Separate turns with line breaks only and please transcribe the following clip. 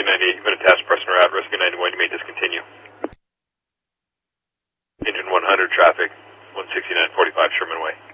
98, you've been a task person route, Rescue 91, you may discontinue. Engine 100 traffic, 169.45 Sherman Way.